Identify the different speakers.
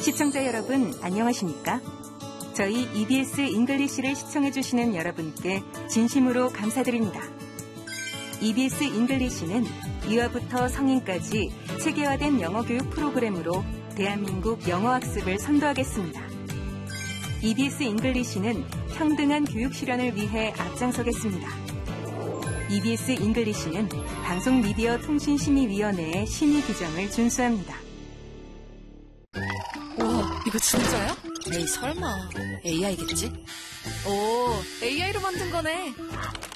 Speaker 1: 시청자 여러분, 안녕하십니까? 저희 EBS 잉글리시를 시청해주시는 여러분께 진심으로 감사드립니다. EBS 잉글리시는 유아부터 성인까지 체계화된 영어 교육 프로그램으로 대한민국 영어 학습을 선도하겠습니다. EBS 잉글리시는 평등한 교육 실현을 위해 앞장서겠습니다. EBS 잉글리시는 방송미디어통신심의위원회의 심의 규정을 준수합니다.
Speaker 2: 와, 이거 진짜야? 에이, 설마. AI겠지? 오, AI로 만든 거네.